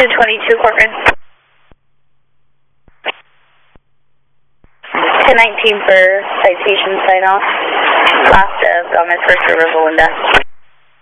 222 Corcoran. 1019 for citation sign off. Last of Gomez, First River, Belinda.